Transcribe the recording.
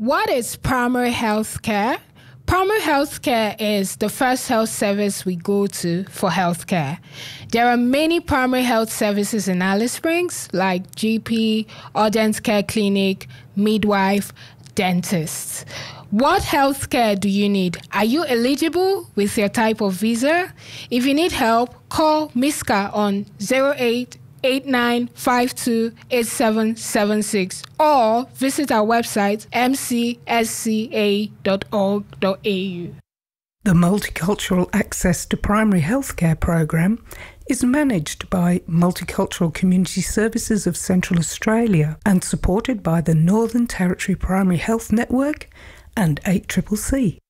What is primary health care? Primary health care is the first health service we go to for health care. There are many primary health services in Alice Springs, like GP, urgent care clinic, midwife, dentists. What health care do you need? Are you eligible with your type of visa? If you need help, call Miska on 0889528776 or visit our website mcsca.org.au. The Multicultural Access to Primary Healthcare program is managed by Multicultural Community Services of Central Australia and supported by the Northern Territory Primary Health Network and 8CCC.